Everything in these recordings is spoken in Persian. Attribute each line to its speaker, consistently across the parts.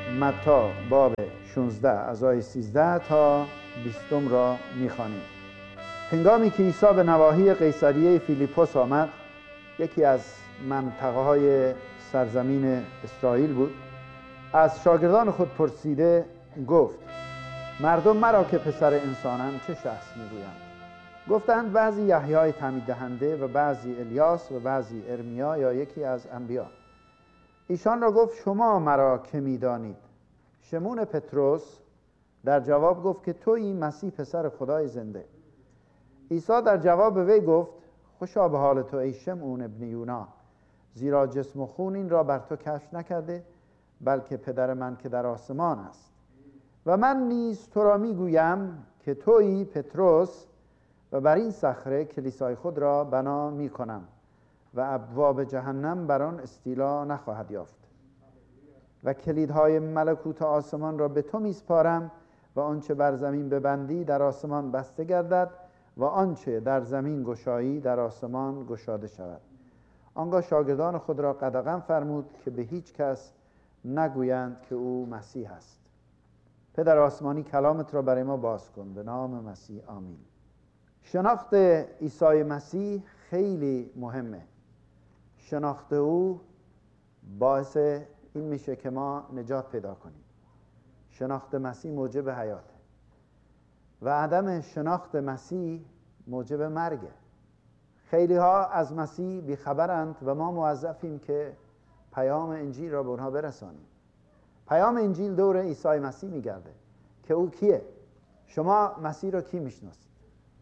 Speaker 1: متی باب 16 از آیه 13 تا 20 را می‌خوانیم. هنگامی که عیسی به نواحی قیصریه فیلیپوس آمد، یکی از منطقه‌های سرزمین اسرائیل بود، از شاگردان خود پرسیده گفت: مردم مرا که پسر انسانم چه شخص می‌گویند؟ گفتند بعضی یحیی تعمید دهنده و بعضی الیاس و بعضی ارمیا یا یکی از انبیا. ایشان را گفت: شما مرا که می‌دانید؟ شمون پطرس در جواب گفت که تویی مسیح پسر خدای زنده. عیسی در جواب وی گفت: خوشا به حال تو ای شمعون ابن یونا، زیرا جسم و خون این را بر تو کشف نکرده، بلکه پدر من که در آسمان است. و من نیز تو را میگویم که تویی پطرس و بر این صخره کلیسای خود را بنا میکنم و ابواب جهنم بر آن استیلا نخواهد یافت. و کلیدهای ملکوت آسمان را به تو میسپارم و آنچه بر زمین ببندی در آسمان بسته گردد و آنچه در زمین گشایی در آسمان گشاده شود. آنگاه شاگردان خود را قدغن فرمود که به هیچ کس نگویند که او مسیح است. پدر آسمانی کلامت را برای ما باز کن، به نام مسیح آمین. شناخت عیسی مسیح خیلی مهمه. شناخت او باعث این میشه که ما نجات پیدا کنیم. شناخت مسیح موجب حیاته و عدم شناخت مسیح موجب مرگه. خیلی ها از مسیح بیخبرند و ما موظفیم که پیام انجیل را به اونها برسانیم. پیام انجیل دور عیسی مسیح میگرده که او کیه. شما مسیح را کی میشناسید؟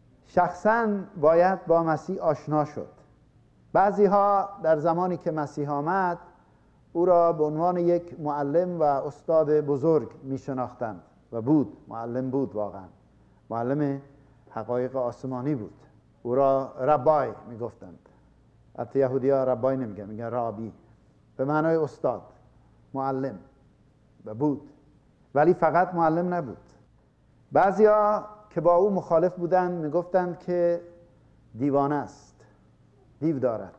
Speaker 1: شخصاً باید با مسیح آشنا شد. بعضی ها در زمانی که مسیح آمد او را به عنوان یک معلم و استاد بزرگ میشناختند و بود، معلم بود، واقعا معلم حقایق آسمانی بود. او را ربای میگفتند. حتی یهودی ها ربای نمیگن، میگن رابی، به معنای استاد، معلم و بود. ولی فقط معلم نبود. بعضی ها که با او مخالف بودند میگفتند که دیوانه است، دیو دارد.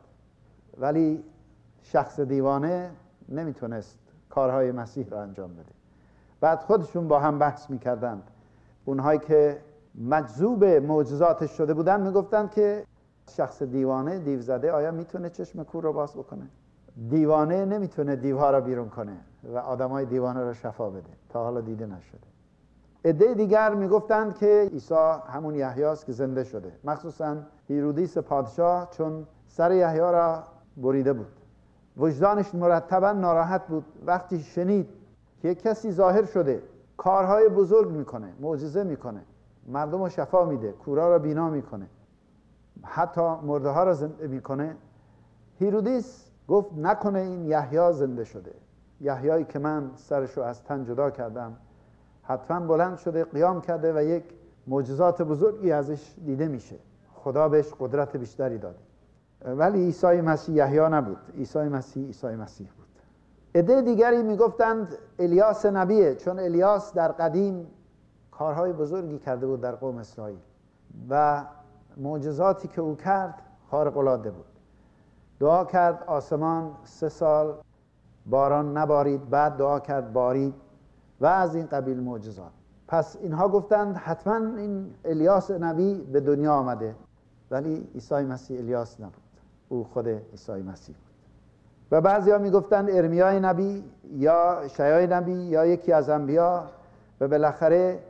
Speaker 1: ولی شخص دیوانه نمیتونست کارهای مسیح را انجام بده. بعد خودشون با هم بحث میکردند. اونهایی که مجذوب معجزاتش شده بودند میگفتند که شخص دیوانه، دیو زده، آیا میتونه چشم کور رو باز بکنه؟ دیوانه نمیتونه دیوها را بیرون کنه و آدمای دیوانه را شفا بده. تا حالا دیده نشده. عده دیگر میگفتند که عیسی همون یحیی است که زنده شده. مخصوصا هیرودیس پادشاه چون سر یحیی را بریده بود، وجدانش مرتبا ناراحت بود وقتی شنید که کسی ظاهر شده کارهای بزرگ میکنه، معجزه میکنه، مردم رو شفا میده، کورا را بینا میکنه، حتی مرده ها را زنده میکنه. هیرودیس گفت نکنه این یحیی زنده شده، یحیی که من سرشو از تن جدا کردم حتما بلند شده، قیام کرده و یک معجزات بزرگی ازش دیده میشه، خدا بهش قدرت بیشتری داده. ولی عیسی مسیح یحیی نبود. عیسی مسیح بود. عده دیگری میگفتند الیاس نبیه، چون الیاس در قدیم کارهای بزرگی کرده بود در قوم اسرائیل و معجزاتی که او کرد خارق العاده بود. دعا کرد آسمان 3 سال باران نبارید، بعد دعا کرد بارید و از این قبیل معجزات. پس اینها گفتند حتما این الیاس نبی به دنیا آمده. ولی عیسی مسیح الیاس نبود، او خود عیسی مسیح بود. و بعضی ها می گفتند ارمیای نبی یا شیای نبی یا یکی از انبیا. و بالاخره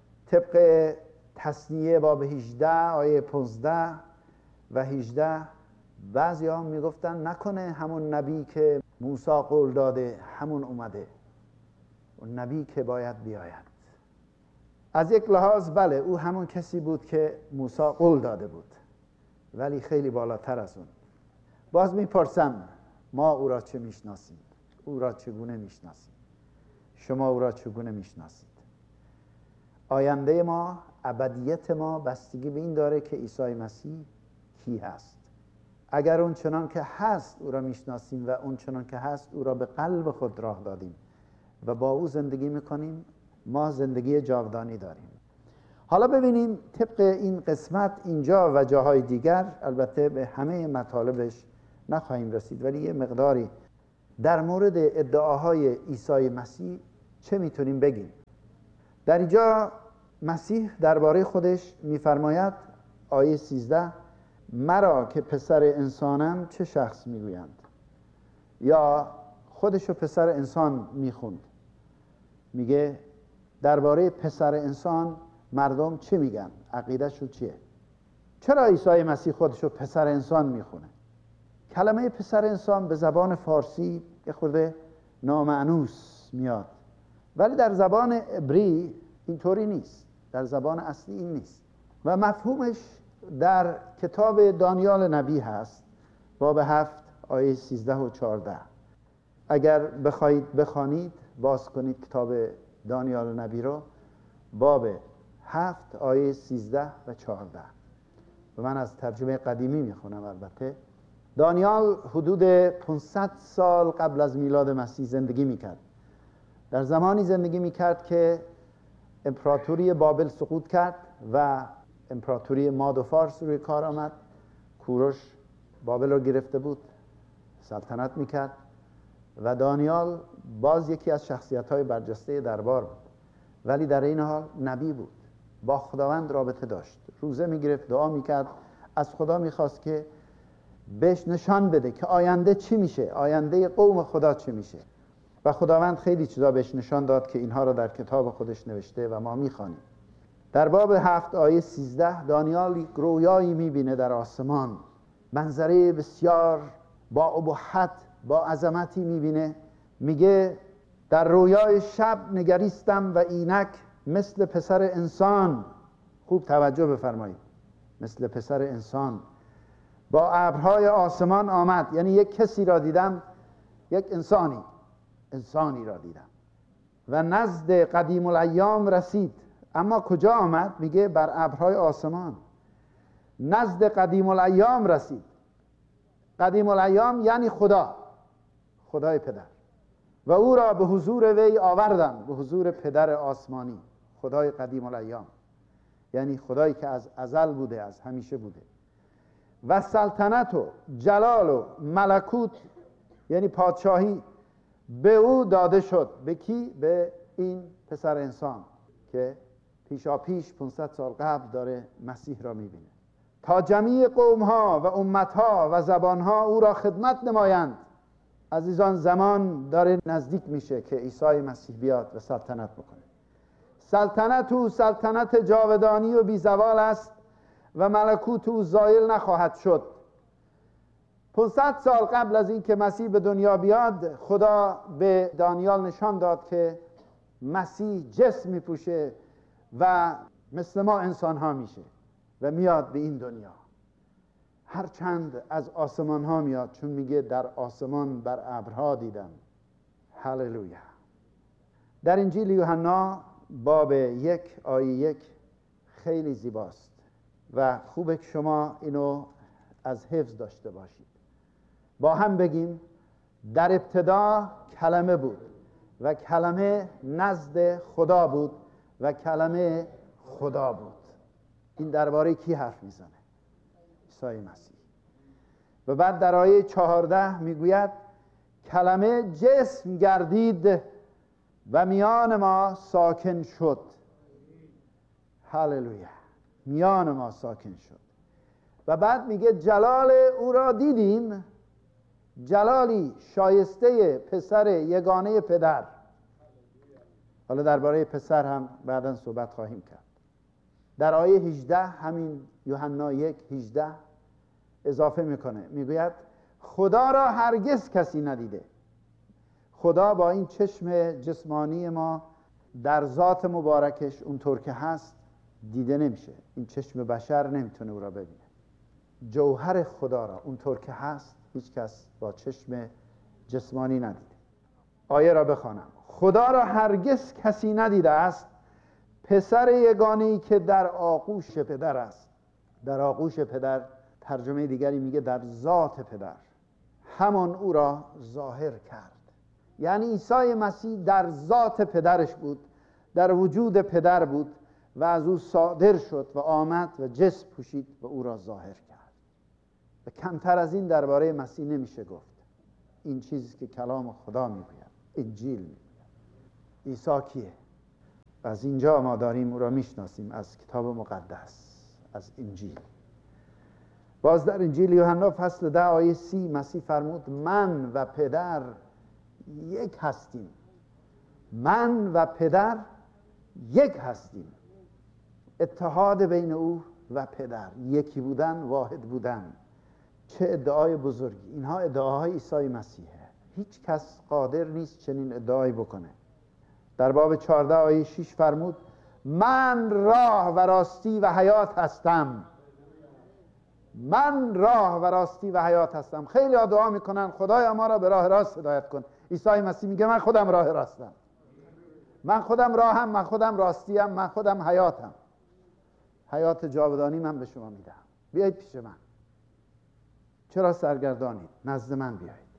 Speaker 1: طبق تثنیه باب 18 آیه 15 و 18 بعضی ها می گفتند نکنه همون نبی که موسی قول داده همون اومده، اون نبی که باید بیاید. از یک لحاظ بله، او همون کسی بود که موسی قول داده بود، ولی خیلی بالاتر از اون. باز میپرسم ما او را چه میشناسیم؟ او را چگونه میشناسیم؟ شما او را چگونه میشناسید؟ آینده ما، ابدیت ما بستگی به این داره که عیسی مسیح کی هست. اگر اون چنان که هست او را میشناسیم و اون چنان که هست او را به قلب خود راه دادیم و با او زندگی میکنیم، ما زندگی جاودانی داریم. حالا ببینیم طبق این قسمت اینجا و جاهای دیگر، البته به همه مطالبش نخواهیم رسید، ولی یه مقداری در مورد ادعاهای عیسی مسیح چه میتونیم بگیم؟ در اینجا مسیح درباره خودش میفرماید، آیه 13: مرا که پسر انسانم چه شخص میگویند؟ یا خودشو پسر انسان میخوند، میگه درباره پسر انسان مردم چه میگن؟ عقیدهشو چیه؟ چرا عیسی مسیح خودشو پسر انسان میخونه؟ کلمه پسر انسان به زبان فارسی یه خورده نامعنوس میاد، ولی در زبان عبری اینطوری نیست، در زبان اصلی این نیست و مفهومش در کتاب دانیال نبی هست، باب 7 آیه 13 و 14. اگر بخواید بخوانید، باز کنید کتاب دانیال نبی رو، باب 7 آیه 13 و 14. و من از ترجمه قدیمی میخونم. البته دانیال حدود 500 سال قبل از میلاد مسیح زندگی میکرد. در زمانی زندگی میکرد که امپراتوری بابل سقوط کرد و امپراتوری ماد و فارس روی کار آمد. کوروش بابل رو گرفته بود، سلطنت میکرد و دانیال باز یکی از شخصیت‌های برجسته دربار بود، ولی در این حال نبی بود، با خداوند رابطه داشت، روزه میگرفت، دعا میکرد، از خدا میخواست که بهش نشان بده که آینده چی میشه، آینده قوم خدا چی میشه. و خداوند خیلی چیزا بهش نشان داد که اینها رو در کتاب خودش نوشته و ما میخوانیم. در باب 7 آیه 13 دانیال یک رویایی میبینه در آسمان، منظره بسیار با ابهت، با عظمتی میبینه. میگه در رویای شب نگریستم و اینک مثل پسر انسان، خوب توجه بفرمایید، مثل پسر انسان با ابرهای آسمان آمد. یعنی یک کسی را دیدم، یک انسانی را دیدم و نزد قدیم الایام رسید. اما کجا آمد؟ میگه بر ابرهای آسمان، نزد قدیم الایام رسید. قدیم الایام یعنی خدای پدر، و او را به حضور وی آوردم، به حضور پدر آسمانی، خدای قدیم الایام، یعنی خدایی که از ازل بوده، از همیشه بوده. و سلطنت و جلال و ملکوت، یعنی پادشاهی، به او داده شد. به کی؟ به این پسر انسان که پیشا پیش 500 سال قبل داره مسیح را میبینه، تا جمیع قومها و امتها و زبانها او را خدمت نمایند. عزیزان، زمان داره نزدیک میشه که عیسی مسیح بیاد و سلطنت بکنه. سلطنت او سلطنت جاودانی و بی زوال است و ملکوت او زایل نخواهد شد. 500 سال قبل از این که مسیح به دنیا بیاد، خدا به دانیال نشان داد که مسیح جسم میپوشه و مثل ما انسان ها میشه و میاد به این دنیا. هرچند از آسمان ها میاد، چون میگه در آسمان بر ابرها دیدم. هللویا. در انجیل یوحنا باب 1 آیه 1 خیلی زیباست و خوبه که شما اینو از حفظ داشته باشید. با هم بگیم: در ابتدا کلمه بود و کلمه نزد خدا بود و کلمه خدا بود. این درباره کی حرف میزنه؟ عیسی مسیح. و بعد در آیه 14 میگوید کلمه جسم گردید و میان ما ساکن شد. هللویا. میان ما ساکن شد. و بعد میگه جلال او را دیدیم، جلالی شایسته پسر یگانه پدر. حالا درباره پسر هم بعداً صحبت خواهیم کرد. در آیه 18 همین یوحنا 1:18 اضافه میکنه، میگوید خدا را هرگز کسی ندیده. خدا با این چشم جسمانی ما در ذات مبارکش اونطور که هست دیده نمیشه. این چشم بشر نمیتونه او را ببینه. جوهر خدا را اونطور که هست هیچ کس با چشم جسمانی ندیده. آیه را بخوانم: خدا را هرگز کسی ندیده است، پسر یگانه‌ای که در آغوش پدر است. در آغوش پدر، ترجمه دیگری میگه در ذات پدر، همان او را ظاهر کرد. یعنی عیسی مسیح در ذات پدرش بود، در وجود پدر بود و از او صادر شد و آمد و جسم پوشید و او را ظاهر کرد. و کمتر از این درباره مسیح نمیشه گفت. این چیزی که کلام خدا میگوید، انجیل میگوید. عیسی کیه؟ از اینجا ما داریم او را میشناسیم، از کتاب مقدس، از انجیل. باز در انجیل یوحنا فصل 10 آیه 30 مسیح فرمود من و پدر یک هستیم. من و پدر یک هستیم. اتحاد بین او و پدر، یکی بودن، واحد بودن. چه ادعای بزرگی! اینها ادعاهای عیسی مسیحه. هیچ کس قادر نیست چنین ادعایی بکنه. در باب 14 آیه 6 فرمود من راه و راستی و حیات هستم. من راه و راستی و حیات هستم. خیلی ها دعا میکنن خدایا ما را به راه راست هدایت کن. عیسی مسیح میگه من خودم راه راستم. من خودم راهم، من خودم راستیم، من خودم حیاتم. حیات جاودانی من به شما میدم. بیایید پیش من. چرا سرگردانید؟ نزد من بیایید.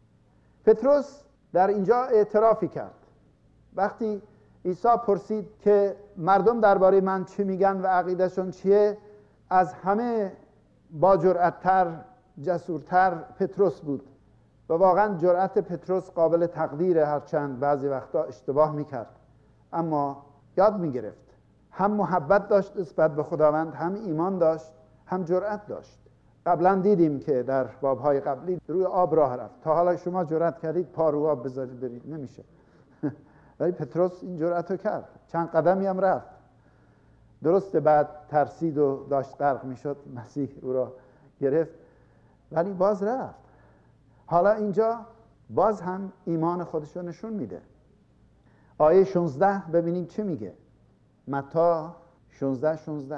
Speaker 1: پتروس در اینجا اعترافی کرد. وقتی عیسی پرسید که مردم درباره من چی میگن و عقیدهشون چیه، از همه با جرأت‌تر، جسورتر پتروس بود و واقعا جرأت پتروس قابل تقدیره، هرچند بعضی وقتا اشتباه میکرد اما یاد میگرفت. هم محبت داشت نسبت به خداوند، هم ایمان داشت، هم جرأت داشت. قبلا دیدیم که در بابهای قبلی روی آب راه رفت. تا حالا شما جرأت کردید پا رو آب بذارید برید؟ نمیشه. ولی پتروس این جرأت رو کرد. چند قدمی هم رفت. درسته بعد ترسید و داشت غرق میشد، مسیح او را گرفت، ولی باز رفت. حالا اینجا باز هم ایمان خودش رو نشون میده. آیه 16 ببینیم چه میگه. متی 16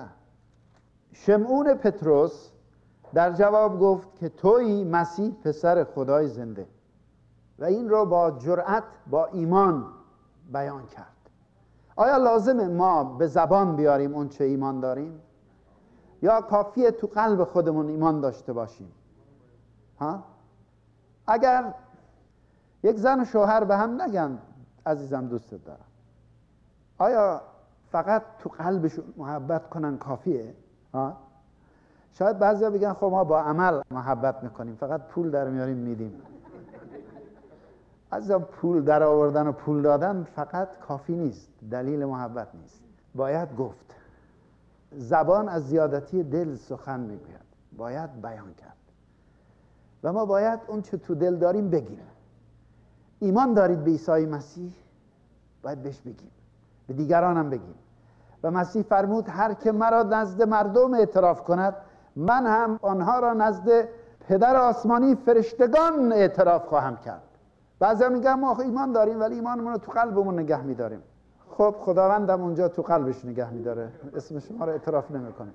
Speaker 1: شمعون پتروس در جواب گفت که تویی مسیح پسر خدای زنده. و این رو با جرأت، با ایمان بیان کرد. آیا لازمه ما به زبان بیاریم اون چه ایمان داریم؟ یا کافیه تو قلب خودمون ایمان داشته باشیم؟ ها؟ اگر یک زن و شوهر به هم نگن عزیزم دوستت دارم، آیا فقط تو قلبشون محبت کنن کافیه؟ ها؟ شاید بعضیا بگن خب ما با عمل محبت میکنیم، فقط پول در میاریم میدیم. عزیزم پول در آوردن و پول دادن فقط کافی نیست، دلیل محبت نیست. باید گفت. زبان از زیادتی دل سخن میگوید، باید بیان کرد و ما باید اون چه تو دل داریم بگیم. ایمان دارید به عیسی مسیح؟ باید بهش بگیم، به دیگران هم بگیم. و مسیح فرمود هر که مرا نزد مردم اعتراف کند، من هم آنها را نزد پدر آسمانی فرشتگان اعتراف خواهم کرد. بعضیا میگن ما ایمان داریم ولی ایمانمون رو تو قلبمون نگه میداریم. خب خداوندم اونجا تو قلبش نگه میداره، اسم شما رو اعتراف نمیکنه.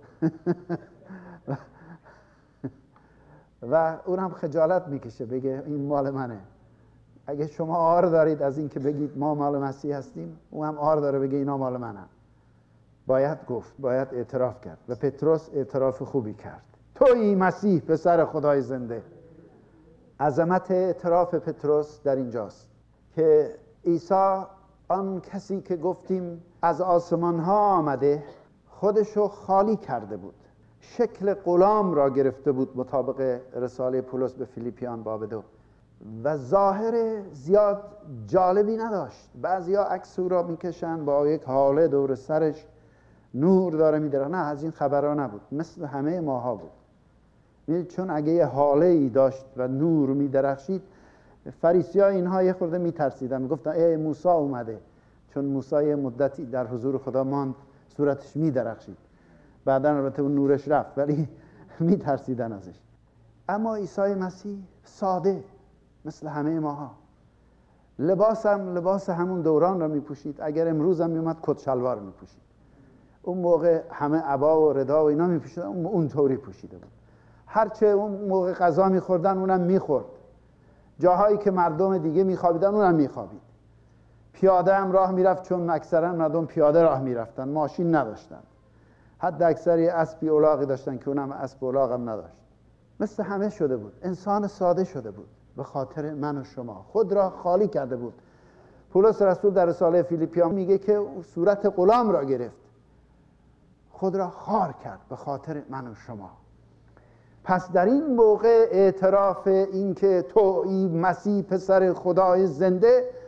Speaker 1: و اونم خجالت میکشه بگه این مال منه. اگه شما عار دارید از این که بگید ما مال مسیح هستیم، او هم عار داره بگه اینا مال منن. باید گفت، باید اعتراف کرد و پتروس اعتراف خوبی کرد. تویی مسیح پسر خدای زنده. عظمت اعتراف پتروس در اینجاست که عیسی آن کسی که گفتیم از آسمان ها آمده خودشو خالی کرده بود، شکل غلام را گرفته بود مطابق رساله پولس به فیلیپیان باب 2 و ظاهر زیاد جالبی نداشت. بعضیا عکس او را میکشن با یک حاله دور سرش نور داره میدره. نه، از این خبرها نبود، مثل همه ماها بود. میدید چون اگه یه حاله ای داشت و نور میدرخشید، فریسی‌ها اینها یه خورده میترسیدن، میگفتن ای موسی اومده، چون موسی یه مدتی در حضور خدا ماند صورتش میدرخشید. بعداً البته اون نورش رفت ولی میترسیدن ازش. اما عیسی مسیح ساده مثل همه ماها، لباسم لباس همون دوران را میپوشید. اگر امروز هم میومد کت شلوار میپوشید. اون موقع همه عبا و ردا و اینا میپوشیدن، اون طوری پوشیده بود. هرچه اون موقع غذا میخوردن اونم میخورد. جاهایی که مردم دیگه میخوابیدن اونم میخوابید. پیاده هم راه میرفت، چون اکثرا مردم پیاده راه میرفتن، ماشین نداشتن. حد اکثری اسبی الاغی داشتن که اونم اسب الاغ هم نداشت. مثل همه شده بود، انسان ساده شده بود. به خاطر من و شما خود را خالی کرده بود. پولس رسول در رساله فیلیپیان میگه که صورت غلام را گرفت، خود را خار کرد به خاطر من و شما. پس در این موقع اعتراف این که تویی مسیح پسر خدای زنده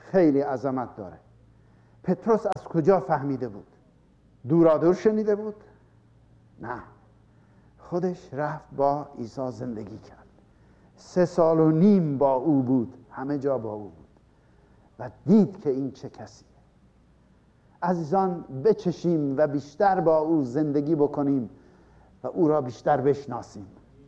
Speaker 1: خیلی عظمت داره. پتروس از کجا فهمیده بود؟ دورادور شنیده بود؟ نه، خودش رفت با عیسی زندگی کرد. 3.5 سال با او بود، همه جا با او بود و دید که این چه کسیه. عزیزان بچشیم و بیشتر با او زندگی بکنیم و او را بیشتر بشناسیم.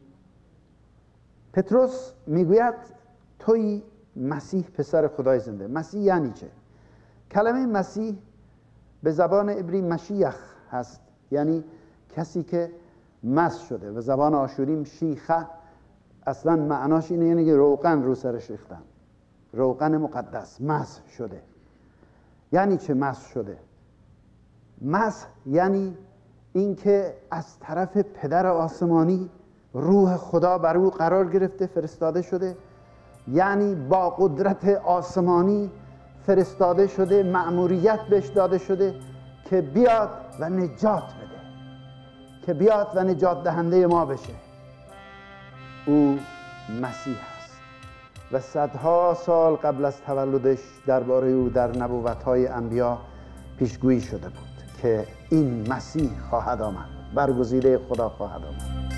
Speaker 1: پتروس میگوید توی مسیح پسر خدای زنده. مسیح یعنی چه؟ کلمه مسیح به زبان عبری مشیخ هست، یعنی کسی که مسح شده. و زبان آشوری مشیخه اصلا معناش اینه، یعنی که روغن رو سرش ریختن، روغن مقدس، مسح شده. یعنی چه مسح شده؟ مسح یعنی اینکه از طرف پدر آسمانی روح خدا بر او قرار گرفته، فرستاده شده، یعنی با قدرت آسمانی فرستاده شده، مأموریت بهش داده شده که بیاد و نجات بده، که بیاد و نجات دهنده ما بشه. او مسیح است و صدها سال قبل از تولدش درباره او در نبوت‌های انبیا پیشگویی شده بود که این مسیح خواهد آمد، برگزیده خدا خواهد آمد.